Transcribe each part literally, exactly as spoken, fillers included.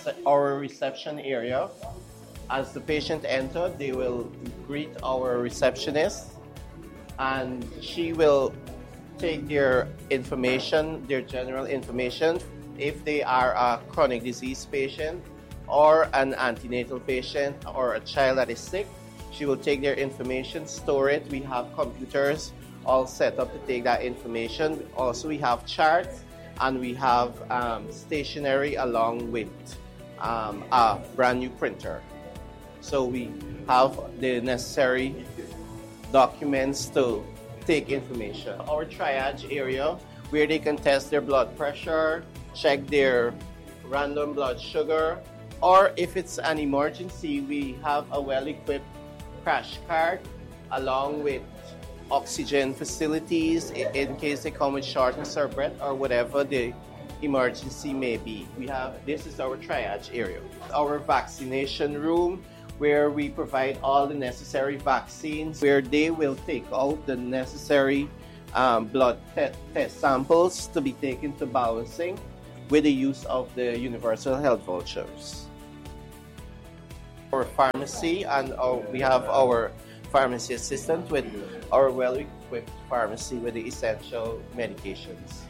rece- our reception area. As the patient enters, they will greet our receptionist, and she will take their information, their general information, if they are a chronic disease patient or an antenatal patient or a child that is sick. She will take their information, store it. We have computers all set up to take that information. Also, we have charts, and we have um, stationery along with um, a brand new printer. So we have the necessary documents to take information. Our triage area, where they can test their blood pressure, check their random blood sugar, or if it's an emergency, we have a well-equipped crash cart along with oxygen facilities in case they come with shortness of breath or whatever the emergency may be. We have, this is our triage area. Our vaccination room, where we provide all the necessary vaccines, where they will take out the necessary um, blood te- test samples to be taken to balancing with the use of the universal health vouchers. Our pharmacy, and our, we have our pharmacy assistant with our well-equipped pharmacy with the essential medications.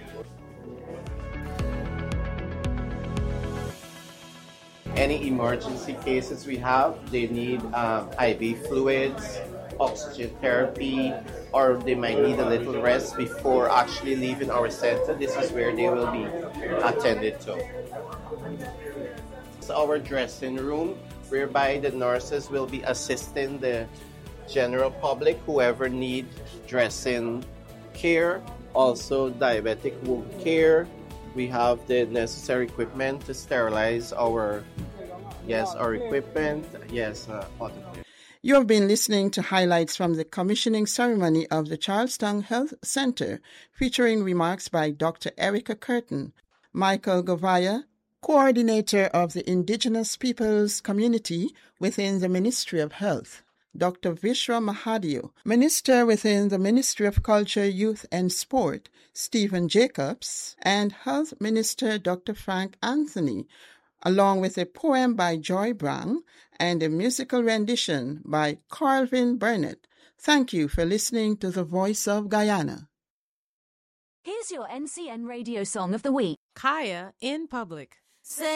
Any emergency cases we have, they need um, I V fluids, oxygen therapy, or they might need a little rest before actually leaving our center. This is where they will be attended to. It's our dressing room, whereby the nurses will be assisting the general public, whoever need dressing care, also diabetic wound care. We have the necessary equipment to sterilize our, yes, our equipment, yes, uh, autoclave. You have been listening to highlights from the commissioning ceremony of the Charlestown Health Center, featuring remarks by Doctor Erica Curtin, Michael Govaya, Coordinator of the Indigenous Peoples Community within the Ministry of Health, Doctor Vishra Mahadio, Minister within the Ministry of Culture, Youth and Sport, Stephen Jacobs, and Health Minister Doctor Frank Anthony, along with a poem by Joy Brown and a musical rendition by Carlvin Burnett. Thank you for listening to The Voice of Guyana. Here's your N C N Radio Song of the Week. Kaya in Public. Say